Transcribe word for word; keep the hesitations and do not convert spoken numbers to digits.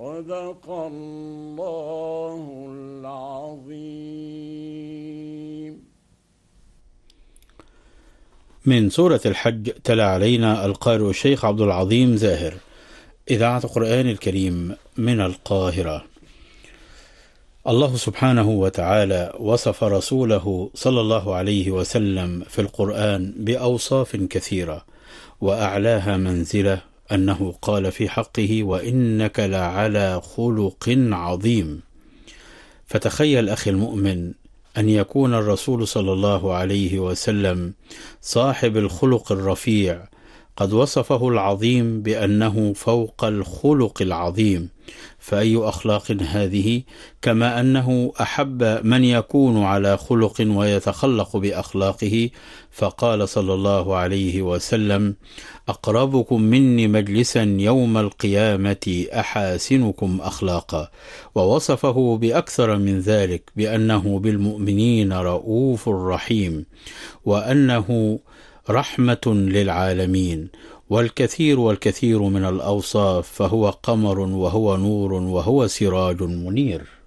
صدق الله العظيم. من سورة الحج تلا علينا القارئ الشيخ عبد العظيم زاهر، إذاعة القرآن الكريم من القاهرة. الله سبحانه وتعالى وصف رسوله صلى الله عليه وسلم في القرآن بأوصاف كثيرة، وأعلاها منزلة أنه قال في حقه: وإنك لعلى خلق عظيم. فتخيل أخي المؤمن أن يكون الرسول صلى الله عليه وسلم صاحب الخلق الرفيع قد وصفه العظيم بأنه فوق الخلق العظيم، فأي أخلاق هذه؟ كما أنه أحب من يكون على خلق ويتخلق بأخلاقه، فقال صلى الله عليه وسلم: أقربكم مني مجلسا يوم القيامة أحاسنكم أخلاقا. ووصفه بأكثر من ذلك بأنه بالمؤمنين رؤوف رحيم، وأنه رحمة للعالمين. والكثير والكثير من الأوصاف، فهو قمر وهو نور وهو سراج منير.